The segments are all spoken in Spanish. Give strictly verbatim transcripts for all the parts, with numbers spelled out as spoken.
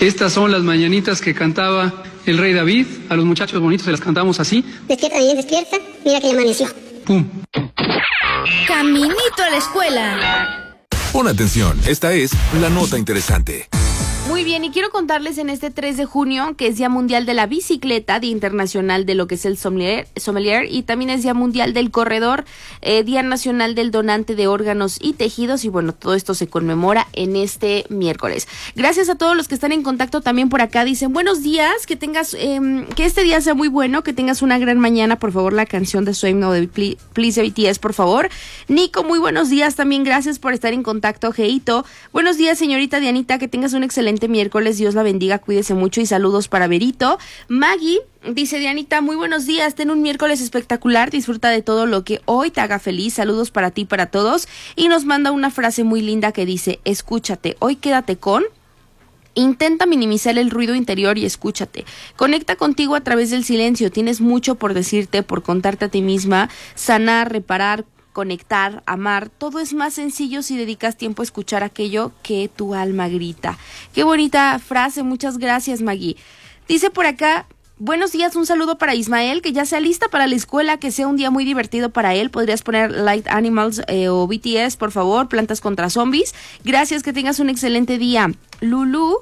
Estas son las mañanitas que cantaba el rey David. A los muchachos bonitos se las cantamos así. Despierta, bien, despierta. Mira que ya amaneció. ¡Pum! Caminito a la escuela. Pon atención, esta es la nota interesante. Muy bien, y quiero contarles en este tres de junio que es Día Mundial de la Bicicleta, Día Internacional de lo que es el sommelier, sommelier y también es Día Mundial del Corredor, eh, Día Nacional del Donante de Órganos y Tejidos, y bueno, todo esto se conmemora en este miércoles. Gracias a todos los que están en contacto también por acá. Dicen, buenos días, que tengas, eh, que este día sea muy bueno, que tengas una gran mañana. Por favor, la canción de Swim o de Please de B T S, por favor. Nico, muy buenos días también, gracias por estar en contacto. Geito, buenos días, señorita Dianita, que tengas un excelente miércoles, Dios la bendiga, cuídese mucho y saludos para Berito. Maggie dice, Dianita, muy buenos días, ten un miércoles espectacular, disfruta de todo lo que hoy te haga feliz, saludos para ti, para todos, y nos manda una frase muy linda que dice, escúchate, hoy quédate con... Intenta minimizar el ruido interior y escúchate. Conecta contigo a través del silencio, tienes mucho por decirte, por contarte a ti misma, sanar, reparar, conectar, amar, todo es más sencillo si dedicas tiempo a escuchar aquello que tu alma grita. Qué bonita frase, muchas gracias, Maggie. Dice por acá, buenos días, un saludo para Ismael, que ya sea lista para la escuela, que sea un día muy divertido para él. Podrías poner Light Animals eh, o B T S, por favor, Plantas contra Zombies. Gracias, que tengas un excelente día. Lulu.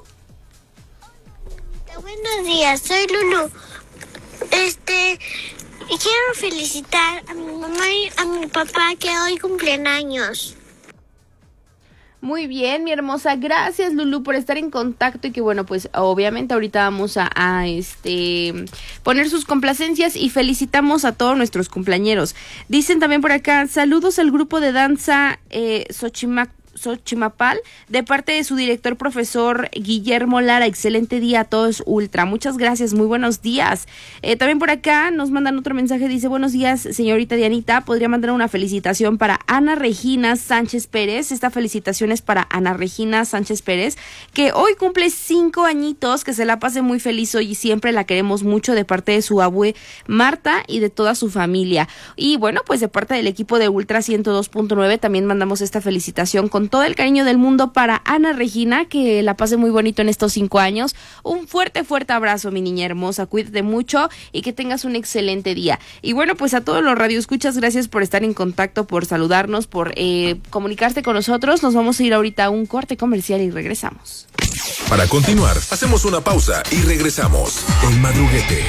Buenos días, soy Lulu. Este... Y quiero felicitar a mi mamá y a mi papá que hoy cumplen años. Muy bien, mi hermosa, gracias Lulu por estar en contacto y que bueno, pues obviamente ahorita vamos a, a este poner sus complacencias y felicitamos a todos nuestros cumpleañeros. Dicen también por acá, saludos al grupo de danza eh, Xochimac Xochimapal, de parte de su director profesor Guillermo Lara. Excelente día a todos, ultra, muchas gracias, muy buenos días. Eh, también por acá nos mandan otro mensaje, dice, buenos días señorita Dianita, podría mandar una felicitación para Ana Regina Sánchez Pérez. Esta felicitación es para Ana Regina Sánchez Pérez, que hoy cumple cinco añitos, que se la pase muy feliz hoy y siempre la queremos mucho, de parte de su abue Marta y de toda su familia. Y bueno, pues de parte del equipo de Ultra ciento dos punto nueve también mandamos esta felicitación con todo el cariño del mundo para Ana Regina, que la pase muy bonito en estos cinco años. Un fuerte, fuerte abrazo, mi niña hermosa, cuídate mucho y que tengas un excelente día. Y bueno, pues a todos los radioescuchas, gracias por estar en contacto, por saludarnos, por eh, comunicarte con nosotros. Nos vamos a ir ahorita a un corte comercial y regresamos. Para continuar, hacemos una pausa y regresamos. El Madruguete.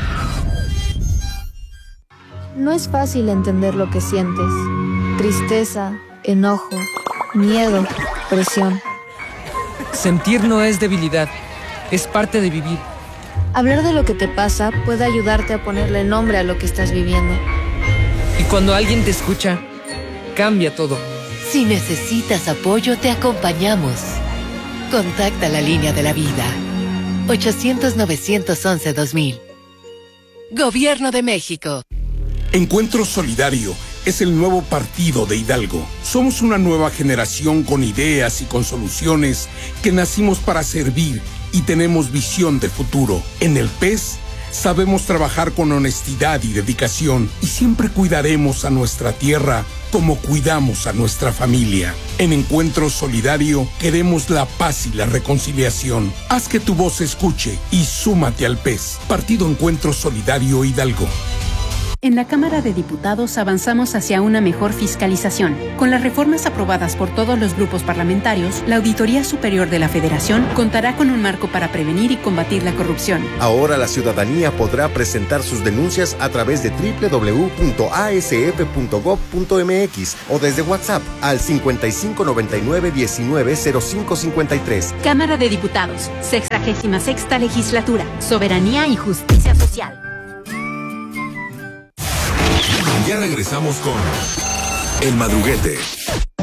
No es fácil entender lo que sientes. Tristeza, enojo, miedo, presión. Sentir no es debilidad, es parte de vivir. Hablar de lo que te pasa puede ayudarte a ponerle nombre a lo que estás viviendo. Y cuando alguien te escucha, cambia todo. Si necesitas apoyo, te acompañamos. Contacta la línea de la vida. ochocientos, novecientos once, dos mil. Gobierno de México. Encuentro Solidario es el nuevo partido de Hidalgo. Somos una nueva generación con ideas y con soluciones que nacimos para servir y tenemos visión de futuro. En el P E S sabemos trabajar con honestidad y dedicación y siempre cuidaremos a nuestra tierra como cuidamos a nuestra familia. En Encuentro Solidario queremos la paz y la reconciliación. Haz que tu voz se escuche y súmate al P E S. Partido Encuentro Solidario Hidalgo. En la Cámara de Diputados avanzamos hacia una mejor fiscalización. Con las reformas aprobadas por todos los grupos parlamentarios, la Auditoría Superior de la Federación contará con un marco para prevenir y combatir la corrupción. Ahora la ciudadanía podrá presentar sus denuncias a través de doble u doble u doble u punto a s f punto gob punto m x o desde WhatsApp al cincuenta y cinco noventa y nueve diecinueve cero cinco cincuenta y tres. Cámara de Diputados, sexagésima sexta legislatura, soberanía y justicia social. Ya regresamos con El Madruguete.